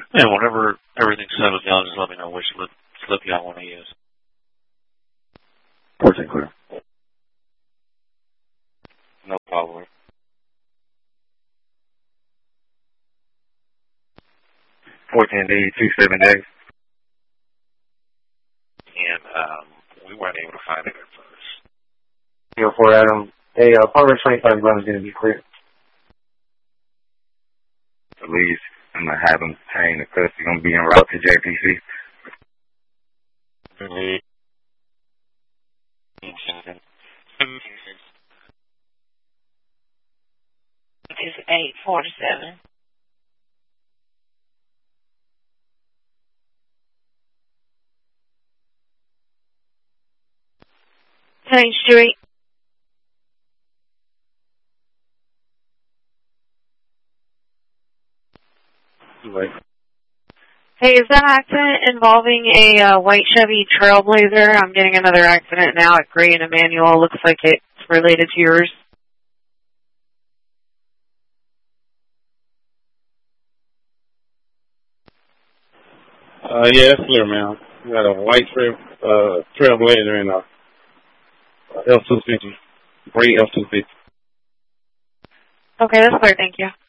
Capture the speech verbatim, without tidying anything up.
And whenever everything's settled down, just let me know which slip, slip y'all want to use. fourteen clear. No problem. fourteen D, two seven days. And um, we weren't able to find it at first. zero four Adam. Hey, uh, Palmer twenty-five run is going to be clear. At least I'm going to have him obtain the custody. Going to be en route to J P C. Really? It's eight forty-seven. Main Street. Right. Hey, is that accident involving a uh, white Chevy Trailblazer? I'm getting another accident now at Gray and Emmanuel. Looks like it's related to yours. Uh, yeah, it's clear, man. We got a white trail, uh, Trailblazer and a F two fifty, gray F two fifty. Okay, that's clear. Thank you.